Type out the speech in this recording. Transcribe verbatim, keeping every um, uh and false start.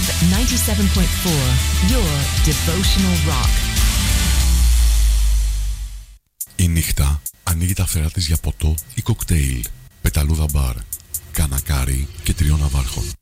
Wave ninety-seven point four, your devotional rock. Η νύχτα ανοίγει τα φτερά της για ποτό ή κοκτέιλ, πεταλούδα μπαρ, κανακάρι και τριών ναυάρχων.